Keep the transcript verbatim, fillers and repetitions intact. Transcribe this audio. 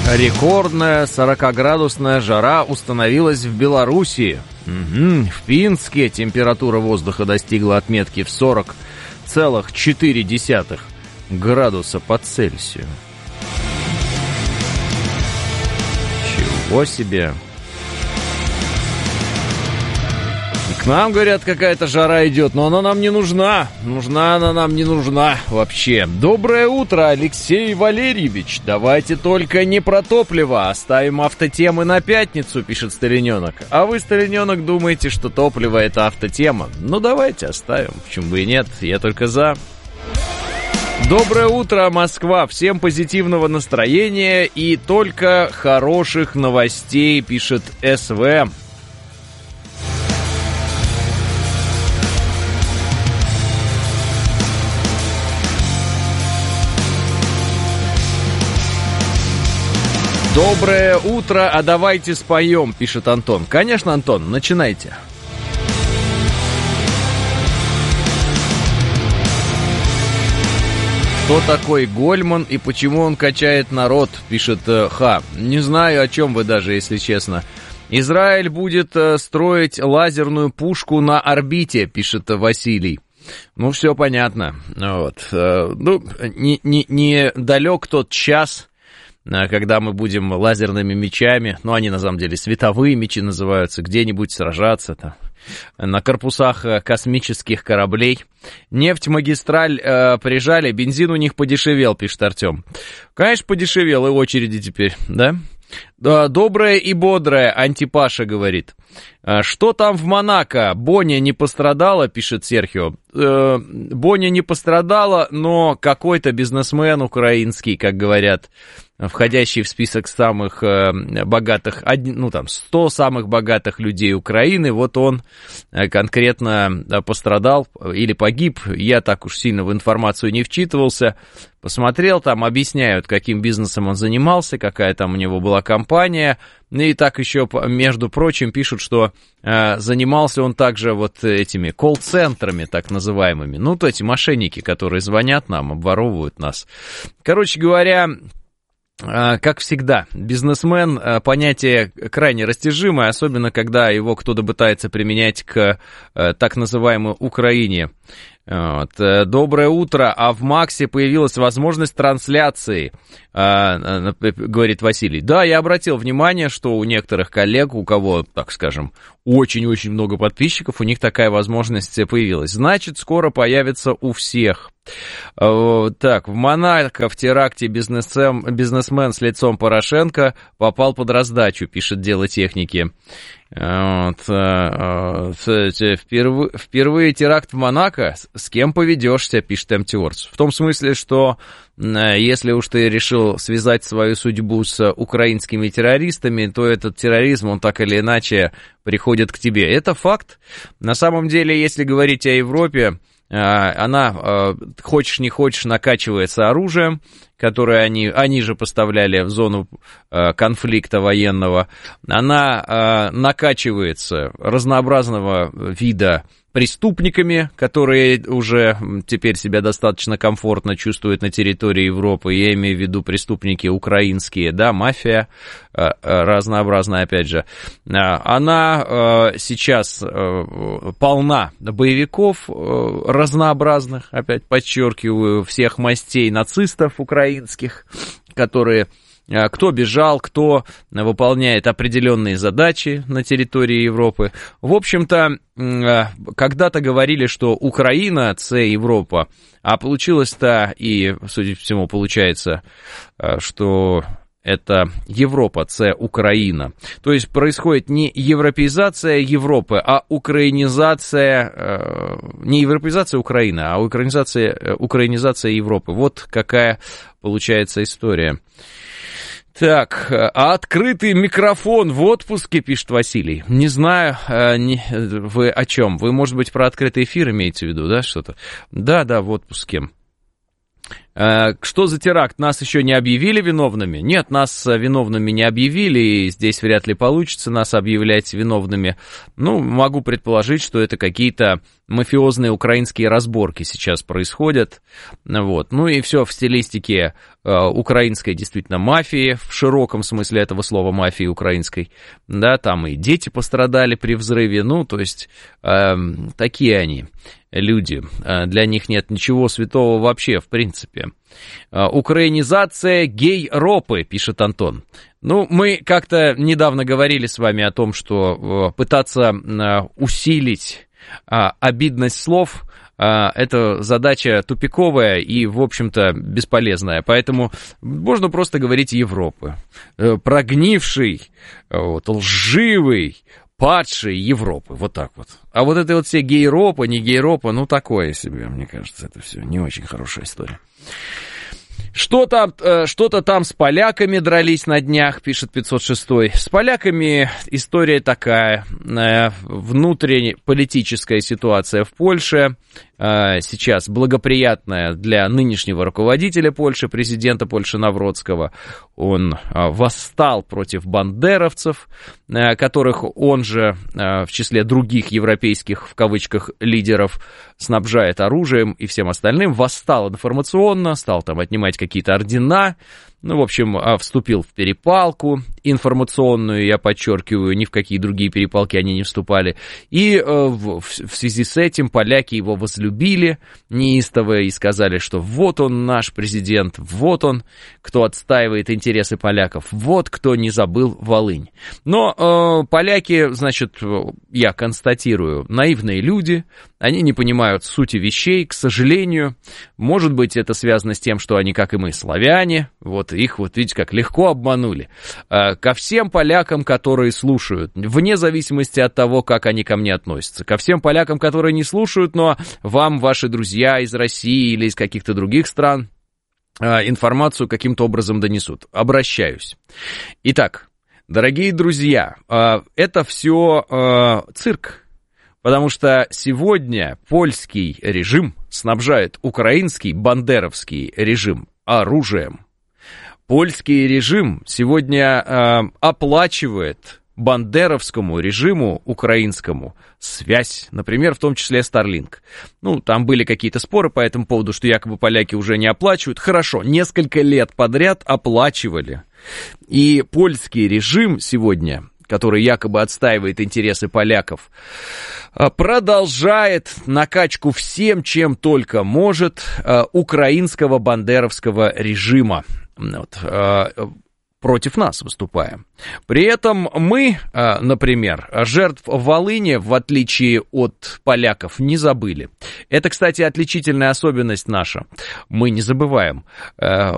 Рекордная сорокаградусная жара установилась в Белоруссии. Угу. В Пинске температура воздуха достигла отметки в сорок целых четыре десятых градуса по Цельсию. Чего себе! К нам, говорят, какая-то жара идет, но она нам не нужна. Нужна она нам не нужна вообще. Доброе утро, Алексей Валерьевич. Давайте только не про топливо. Оставим автотемы на пятницу, пишет Стариненок. А вы, Стариненок, думаете, что топливо — это автотема? Ну, давайте оставим. Почему бы и нет? Я только за. Доброе утро, Москва. Всем позитивного настроения и только хороших новостей, пишет СВ. Доброе утро, а давайте споем, пишет Антон. Конечно, Антон, начинайте. Кто такой Гольман и почему он качает народ, пишет э, Ха. Не знаю, о чем вы даже, если честно. Израиль будет э, строить лазерную пушку на орбите, пишет Василий. Ну, все понятно. Вот. Э, ну, не, не, не далек тот час, когда мы будем лазерными мечами, ну, они на самом деле световые мечи называются, где-нибудь сражаться там, на корпусах космических кораблей. Нефть-магистраль э, прижали, бензин у них подешевел, пишет Артем. Конечно, подешевел, и очереди теперь, да? Добрая и бодрая, Антипаша говорит. Что там в Монако? Боня не пострадала, пишет Серхио. Э, Боня не пострадала, но какой-то бизнесмен украинский, как говорят, входящий в список самых э, богатых, ну там, сто самых богатых людей Украины, вот он э, конкретно пострадал или погиб. Я так уж сильно в информацию не вчитывался. Посмотрел, там объясняют, каким бизнесом он занимался, какая там у него была компания. И так еще, между прочим, пишут, что э, занимался он также вот этими колл-центрами, так называемыми. Ну, то эти мошенники, которые звонят нам, обворовывают нас. Короче говоря, как всегда, бизнесмен — понятие крайне растяжимое, особенно когда его кто-то пытается применять к так называемой Украине. Вот. Доброе утро, а в Максе появилась возможность трансляции, говорит Василий. Да, я обратил внимание, что у некоторых коллег, у кого, так скажем, очень-очень много подписчиков, у них такая возможность появилась. Значит, скоро появится у всех. Так, в Монако в теракте бизнесмен, бизнесмен с лицом Порошенко попал под раздачу, пишет Дело техники. Вот. Впервые, впервые теракт в Монако, с кем поведешься, пишет Эмтиорс. В том смысле, что если уж ты решил связать свою судьбу с украинскими террористами, то этот терроризм, он так или иначе приходит к тебе. Это факт. На самом деле, если говорить о Европе, она, хочешь не хочешь, накачивается оружием, которое они, они же поставляли в зону конфликта военного. Она накачивается разнообразного вида преступниками, которые уже теперь себя достаточно комфортно чувствуют на территории Европы. Я имею в виду преступники украинские, да, мафия разнообразная, опять же. Она сейчас полна боевиков разнообразных, опять подчеркиваю, всех мастей нацистов украинских, которые... Кто бежал, кто выполняет определенные задачи на территории Европы. В общем-то, когда-то говорили, что Украина — це Европа, а получилось-то, и, судя по всему, получается, что это Европа, це Украина. То есть происходит не европеизация Европы, а украинизация, не европеизация Украины, а украинизация, украинизация Европы. Вот какая получается история. Так, а открытый микрофон в отпуске, пишет Василий. Не знаю, не, вы о чем? Вы, может быть, про открытый эфир имеете в виду, да, что-то? Да, да, в отпуске. Что за теракт? Нас еще не объявили виновными? Нет, нас виновными не объявили, и здесь вряд ли получится нас объявлять виновными. Ну, могу предположить, что это какие-то мафиозные украинские разборки сейчас происходят. Вот. Ну и все в стилистике э, украинской действительно мафии, в широком смысле этого слова мафии украинской. Да, там и дети пострадали при взрыве, ну, то есть э, такие они люди. Для них нет ничего святого вообще, в принципе. Украинизация гей-ропы, пишет Антон. Ну, мы как-то недавно говорили с вами о том, что пытаться усилить обидность слов — это задача тупиковая и, в общем-то, бесполезная. Поэтому можно просто говорить Европы. Прогнивший, вот, лживый, падшей Европы, вот так вот. А вот это вот все гей-ропа, не гей-ропа, ну, такое себе, мне кажется, это все не очень хорошая история. Что-то, что-то там с поляками дрались на днях, пишет пятьсот шестой. С поляками история такая. Внутренняя политическая ситуация в Польше сейчас благоприятная для нынешнего руководителя Польши, президента Польши Навроцкого. Он восстал против бандеровцев, которых он же в числе других европейских, в кавычках, лидеров снабжает оружием и всем остальным. Восстал информационно, стал там отнимать какие-то ордена. Ну, в общем, вступил в перепалку информационную, я подчеркиваю, ни в какие другие перепалки они не вступали. И э, в, в связи с этим поляки его возлюбили неистово и сказали, что вот он наш президент, вот он, кто отстаивает интересы поляков, вот кто не забыл Волынь. Но э, поляки, значит, я констатирую, наивные люди, они не понимают сути вещей, к сожалению. Может быть, это связано с тем, что они, как и мы, славяне, вот их, вот видите, как легко обманули. Ко всем полякам, которые слушают, вне зависимости от того, как они ко мне относятся, ко всем полякам, которые не слушают, но вам ваши друзья из России или из каких-то других стран информацию каким-то образом донесут. Обращаюсь. Итак, дорогие друзья, это все цирк. Потому что сегодня польский режим снабжает украинский бандеровский режим оружием. Польский режим сегодня э, оплачивает бандеровскому режиму украинскому связь, например, в том числе Starlink. Ну, там были какие-то споры по этому поводу, что якобы поляки уже не оплачивают. Хорошо, несколько лет подряд оплачивали. И польский режим сегодня, который якобы отстаивает интересы поляков, продолжает накачку всем, чем только может, украинского бандеровского режима. Вот, против нас выступаем. При этом мы, например, жертв Волыни, в отличие от поляков, не забыли. Это, кстати, отличительная особенность наша. Мы не забываем.